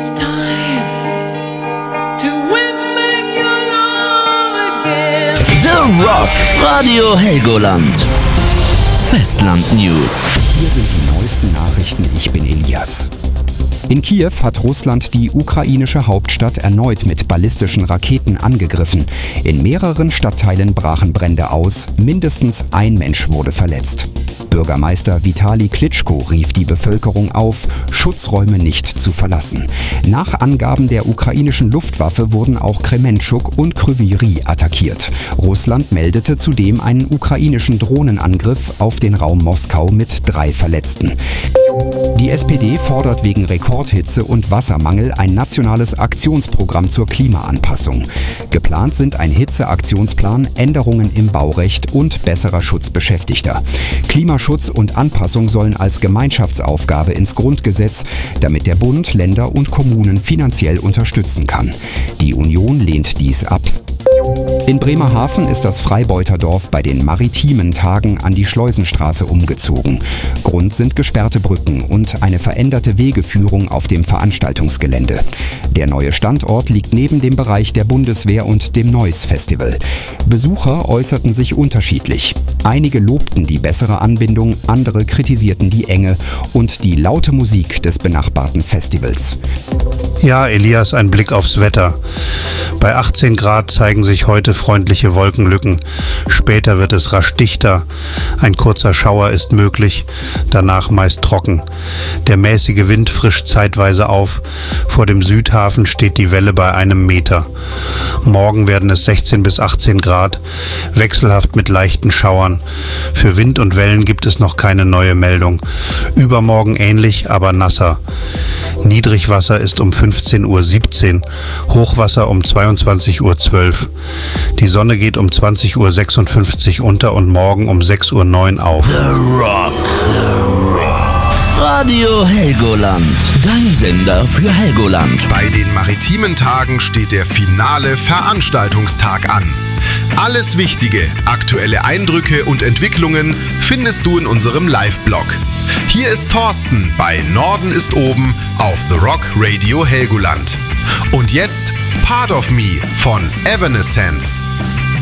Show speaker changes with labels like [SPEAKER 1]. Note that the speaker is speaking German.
[SPEAKER 1] It's time to win your love again.
[SPEAKER 2] The Rock Radio Helgoland. Festland News.
[SPEAKER 3] Hier sind die neuesten Nachrichten. Ich bin Elias. In Kiew hat Russland die ukrainische Hauptstadt erneut mit ballistischen Raketen angegriffen. In mehreren Stadtteilen brachen Brände aus. Mindestens ein Mensch wurde verletzt. Bürgermeister Vitali Klitschko rief die Bevölkerung auf, Schutzräume nicht zu verlassen. Nach Angaben der ukrainischen Luftwaffe wurden auch Krementschuk und Kryvyi attackiert. Russland meldete zudem einen ukrainischen Drohnenangriff auf den Raum Moskau mit 3 Verletzten. Die SPD fordert wegen Rekordhitze und Wassermangel ein nationales Aktionsprogramm zur Klimaanpassung. Geplant sind ein Hitzeaktionsplan, Änderungen im Baurecht und besserer Schutz Beschäftigter. Klimaschutz und Anpassung sollen als Gemeinschaftsaufgabe ins Grundgesetz, damit der Bund, Länder und Kommunen finanziell unterstützen kann. Die Union lehnt dies ab. In Bremerhaven ist das Freibeuterdorf bei den maritimen Tagen an die Schleusenstraße umgezogen. Grund sind gesperrte Brücken und eine veränderte Wegeführung auf dem Veranstaltungsgelände. Der neue Standort liegt neben dem Bereich der Bundeswehr und dem Neuss Festival. Besucher äußerten sich unterschiedlich. Einige lobten die bessere Anbindung, andere kritisierten die Enge und die laute Musik des benachbarten Festivals.
[SPEAKER 4] Ja, Elias, ein Blick aufs Wetter. Bei 18 Grad zeigen sich heute freundliche Wolkenlücken. Später wird es rasch dichter. Ein kurzer Schauer ist möglich, danach meist trocken. Der mäßige Wind frischt zeitweise auf. Vor dem Südhafen steht die Welle bei 1 Meter. Morgen werden es 16 bis 18 Grad, wechselhaft mit leichten Schauern. Für Wind und Wellen gibt es noch keine neue Meldung. Übermorgen ähnlich, aber nasser. Niedrigwasser ist um 15:17 Uhr, Hochwasser um 22:12 Uhr. Die Sonne geht um 20:56 Uhr unter und morgen um 6:09 Uhr auf.
[SPEAKER 2] The Rock. Radio Helgoland. Dein Sender für Helgoland.
[SPEAKER 5] Bei den maritimen Tagen steht der finale Veranstaltungstag an. Alles Wichtige, aktuelle Eindrücke und Entwicklungen findest du in unserem Live-Blog. Hier ist Thorsten bei Norden ist oben auf The Rock Radio Helgoland. Und jetzt Part of Me von Evanescence.